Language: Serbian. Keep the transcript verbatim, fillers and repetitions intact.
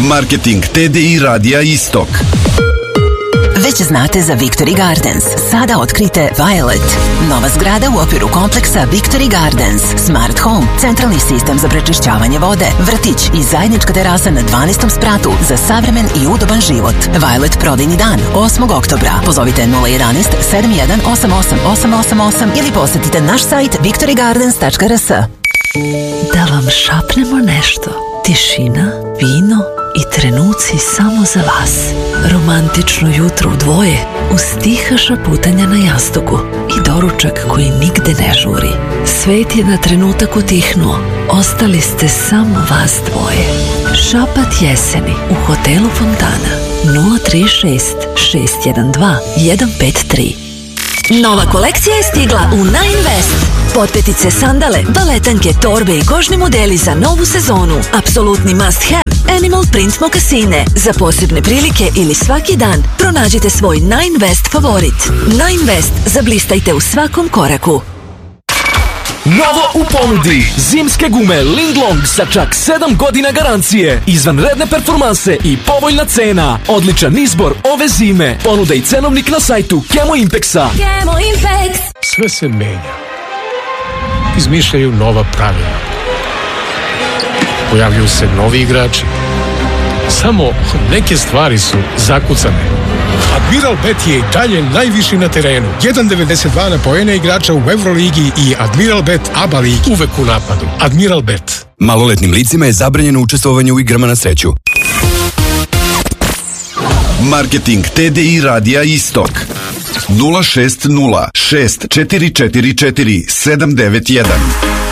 Marketing T D I Radija Istok. Već znate za Victory Gardens. Sada otkrite Violet. Nova zgrada u okviru kompleksa Victory Gardens. Smart Home, centralni sistem za prečišćavanje vode, vrtić i zajednička terasa na dvanaestom spratu za savremen i udoban život. Violet prodajni dan, osmog oktobra. Pozovite nula jedan jedan sedam jedan osam osam osam osam osam ili posetite naš sajt victory gardens tačka r s. Da vam šapnemo nešto. Tišina, vino i trenuci samo za vas. Romantično jutro u dvoje uz tiha šaputanja na jastuku i doručak koji nigde ne žuri. Svet je na trenutak utihnuo. Ostali ste samo vas dvoje. Šapat jeseni u hotelu Fontana. nula tri šest šest jedan dva jedan pet tri. Nova kolekcija je stigla u Nine West. Potpetice, sandale, baletanke, torbe i kožni modeli za novu sezonu. Apsolutni must have. Animal print mokasine. Za posebne prilike ili svaki dan pronađite svoj Nine West favorit. Nine West. Zablistajte u svakom koraku. Novo u ponudi. Zimske gume Linglong sa čak sedam godina garancije. Izvanredne performanse i povoljna cena. Odličan izbor ove zime. Ponuda i cenovnik na sajtu Kemo Impexa. Kemo Impex. Sve se menja. Izmišljaju nova pravila. Pojavljuju se novi igrači. Samo neke stvari su zakucane. Admiral Bet je i dalje najviši na terenu. jedan zarez devedeset dva na poene igrača u Euroligi i Admiral Bet ABA ligi. Uvek u napadu. Admiral Bet. Maloletnim licima je zabranjeno učestvovanje u igrama na sreću. Marketing T D I Radija Istok. nula šest nula šest četiri četiri četiri sedam devet jedan.